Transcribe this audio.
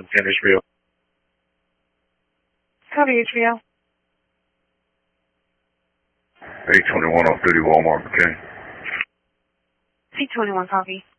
710 HBO. Copy, HBO. 821 off duty, Walmart, McCain. 821, copy.